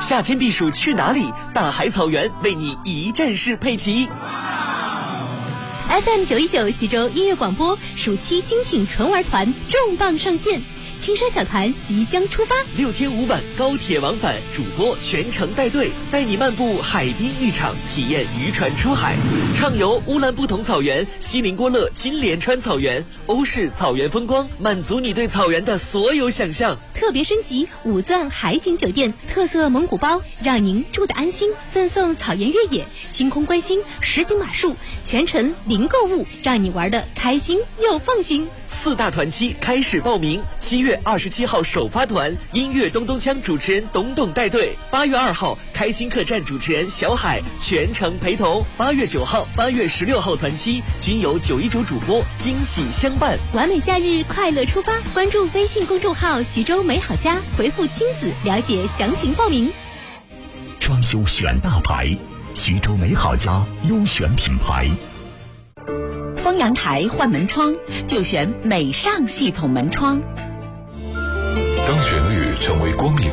夏天避暑去哪里？大海草原为你一站式配齐。 FM 919徐州音乐广播暑期精品纯玩团重磅上线，青山小团即将出发 ，6天5晚高铁往返，主播全程带队，带你漫步海滨浴场，体验渔船出海，畅游乌兰布统草原、锡林郭勒金莲川草原、欧式草原风光，满足你对草原的所有想象。 特别升级5钻海景酒店，特色蒙古包，让您住得安心，赠送草原越野、星空观星、实景马术，全程零购物，让你玩得开心又放心。 4大团期开始报名，7月27号首发团，音乐咚咚锵主持人董董带队；8月2号开心客栈主持人小海全程陪同；8月9号、8月16号团期均由919主播惊喜相伴。 完美夏日快乐出发，关注微信公众号徐州美好家，回复亲子了解详情报名。 装修选大牌，徐州美好家优选品牌。 丰阳台换门窗就选美尚系统门窗。 当旋律成为光影